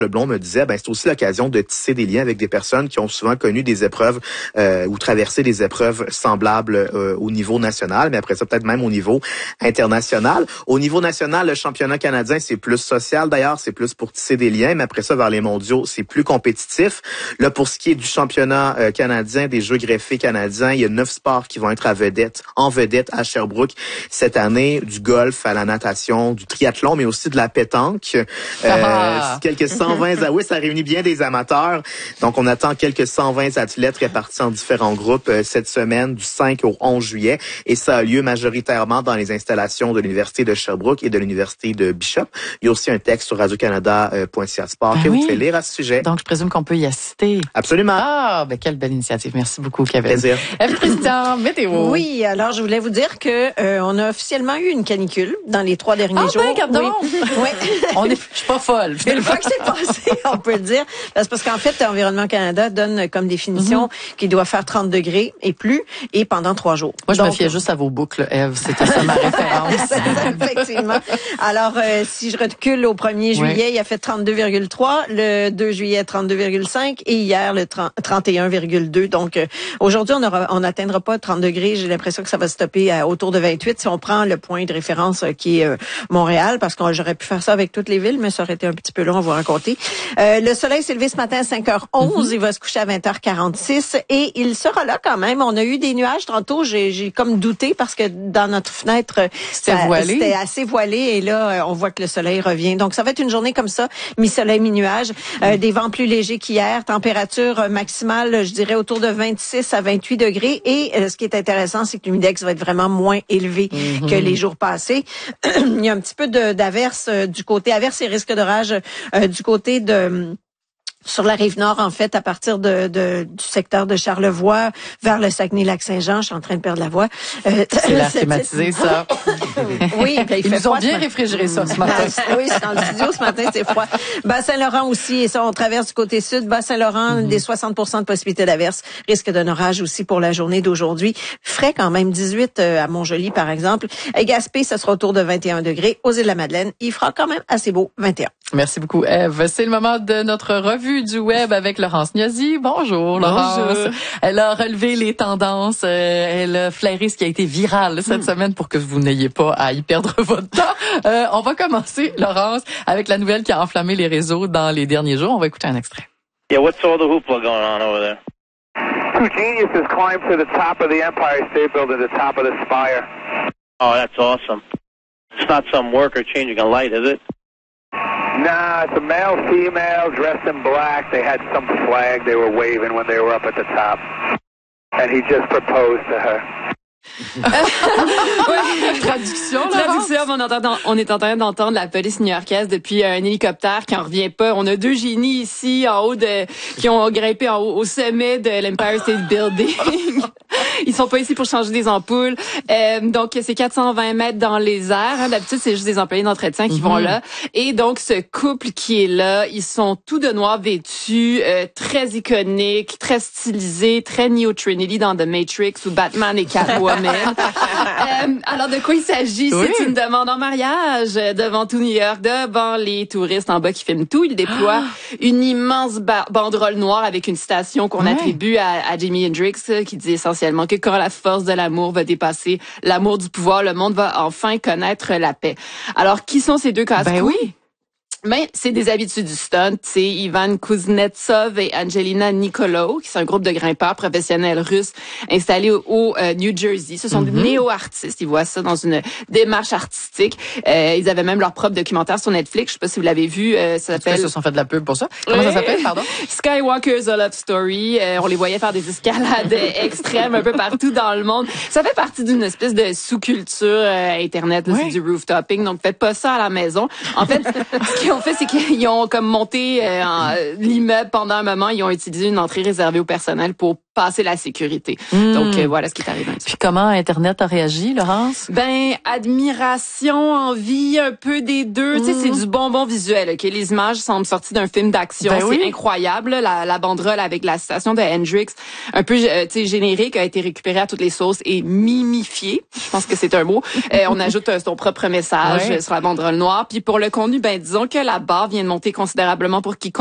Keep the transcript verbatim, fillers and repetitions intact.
Leblond me disait, ben c'est aussi l'occasion de tisser des liens avec des personnes qui ont souvent connu des épreuves euh, ou traversé des épreuves semblables euh, au niveau national, mais après ça peut-être même au niveau international. Au niveau national, le championnat canadien, c'est plus social d'ailleurs, c'est plus pour tisser des liens, mais après ça, vers les mondiaux, c'est plus compétitif. Là, pour ce qui est du championnat euh, canadien, des Jeux greffés canadiens, il y a neuf sports qui vont être à vedette, en vedette à Sherbrooke cette année, du golf à la natation, du triathlon, mais aussi de la pétanque. Euh, Ah. Quelques cent vingt, ah oui, ça réunit bien des amateurs. Donc, on attend quelques cent vingt athlètes répartis en différents groupes euh, cette semaine, du cinq au onze juillet. Et ça a lieu majoritairement dans les installations de l'Université de Sherbrooke et de l'Université de Bishop. Il y a aussi un texte sur radio canada point c a sport Ben que oui. vous pouvez lire à ce sujet. Donc, je présume qu'on peut y assister. Absolument. Ah, ben quelle belle initiative. Merci beaucoup, Kevin. Plaisir. Eve Président, météo. Oui, alors je voulais vous dire que euh, on a officiellement eu une canicule dans les trois derniers Ah, jours. ben, pardon. Oui. Oui. On est, je suis pas folle. Une fois que c'est passé, on peut le dire. C'est parce qu'en fait, Environnement Canada donne comme définition mm-hmm. qu'il doit faire trente degrés et plus et pendant trois jours. Moi, je Donc, me fiais juste à vos boucles, Eve. C'était ça ma référence. Effectivement. Alors, euh, si je recule au premier juillet, oui. il a fait trente-deux virgule trois, le deux juillet, trente-deux virgule cinq et hier, le trente et un virgule deux. Donc, euh, aujourd'hui, on aura, on n'atteindra pas trente degrés. J'ai l'impression que ça va stopper à autour de vingt-huit si on prend le point de référence euh, qui est euh, Montréal, parce que j'aurais pu faire ça avec toutes les villes, mais ça aurait été un petit peu long à vous raconter. Euh, le soleil s'est levé ce matin à cinq heures onze, mm-hmm. il va se coucher à vingt heures quarante-six et il sera là quand même. On a eu des nuages tantôt, j'ai, j'ai comme douté parce que dans notre fenêtre, c'était, ça, voilé. c'était assez voilé et là, on voit que le soleil revient. Donc, ça va être une journée comme ça, mi-soleil, mi-nuage, euh, mm. des vents plus légers qu'hier, température maximale, je dirais autour de vingt-six à vingt-huit degrés et euh, ce qui est intéressant, c'est que l'humidex va être vraiment moins élevé mm-hmm. que les jours passés. Il y a un petit peu de, d'averse euh, du côté, averse et risque d'orage euh, du côté de... sur la rive nord, en fait, à partir de, de du secteur de Charlevoix vers le Saguenay-Lac-Saint-Jean. Je suis en train de perdre la voix. Euh, c'est l'air climatisé, ça. Oui, ben, il Ils fait nous ont froid, bien réfrigéré ça ce matin. Oui, dans le studio ce matin, c'est froid. Bas-Saint-Laurent aussi, et ça, on traverse du côté sud. Bas-Saint-Laurent, mm-hmm. des soixante pour cent de possibilité d'averse. Risque d'un orage aussi pour la journée d'aujourd'hui. Frais quand même, dix-huit à Montjoly, par exemple. À Gaspé, ça sera autour de vingt et un degrés. Aux Îles-de-la-Madeleine, il fera quand même assez beau, vingt et un. Merci beaucoup, Eve. C'est le moment de notre revue du web avec Laurence Gnozy. Bonjour, Laurence. Bonjour. Elle a relevé les tendances. Euh, elle a flairé ce qui a été viral cette mm. semaine pour que vous n'ayez pas à y perdre votre temps. Euh, on va commencer, Laurence, avec la nouvelle qui a enflammé les réseaux dans les derniers jours. On va écouter un extrait. Yeah, what's all the hoopla going on over there? Two geniuses climbed to the top of the Empire State Building, the top of the spire. Oh, that's awesome. It's not some worker changing a light, is it? Nah, it's a male, female, dressed in black. They had some flag they were waving when they were up at the top. And he just proposed to her. Ouais. Traduction, Traduction, on, entend, on est en train d'entendre la police new-yorkaise depuis un hélicoptère qui en revient pas. On a deux génies ici en haut de, qui ont grimpé en haut, au sommet de l'Empire State Building. Ils sont pas ici pour changer des ampoules. Euh, donc, c'est quatre cent vingt mètres dans les airs. Hein. D'habitude, c'est juste des employés d'entretien qui mm-hmm. vont là. Et donc, ce couple qui est là, ils sont tous de noir vêtus, euh, très iconiques, très stylisés, très Neo-Trinity dans The Matrix ou Batman et Catwoman. euh, alors, de quoi il s'agit? Oui. C'est une demande en mariage devant tout New York, devant les touristes en bas qui filment tout. Il déploie ah. une immense ba- banderole noire avec une citation qu'on ouais. attribue à, à Jimi Hendrix qui dit essentiellement que quand la force de l'amour va dépasser l'amour du pouvoir, le monde va enfin connaître la paix. Alors, qui sont ces deux casse-couilles? Ben oui. Mais c'est des habitués du stunt, c'est Ivan Kuznetsov et Angelina Nikolov, qui sont un groupe de grimpeurs professionnels russes installés au, au euh, New Jersey. Ce sont mm-hmm. des néo-artistes, ils voient ça dans une démarche artistique. Euh, ils avaient même leur propre documentaire sur Netflix, je sais pas si vous l'avez vu, euh, ça s'appelle... Ils se sont fait de la pub pour ça. Comment oui. ça s'appelle, pardon? Skywalker's A Love Story. Euh, on les voyait faire des escalades extrêmes un peu partout dans le monde. Ça fait partie d'une espèce de sous-culture euh, Internet, là, oui. c'est du rooftoping, donc faites pas ça à la maison. En fait, ce qui ont fait, c'est qu'ils ont comme monté euh, en, l'immeuble pendant un moment. Ils ont utilisé une entrée réservée au personnel pour passer la sécurité. Mm. Donc, euh, voilà ce qui est arrivé. Puis comment Internet a réagi, Laurence? Ben, admiration, envie, un peu des deux. Mm. Tu sais, c'est du bonbon visuel. Ok, les images semblent sorties d'un film d'action. Ben c'est oui. incroyable. La, la banderole avec la citation de Hendrix, un peu, euh, tu sais, générique, a été récupérée à toutes les sauces et mimifiée. Je pense que c'est un mot. euh, on ajoute euh, son propre message ouais. sur la banderole noire. Puis pour le contenu, ben disons que la barre vient de monter considérablement pour quiconque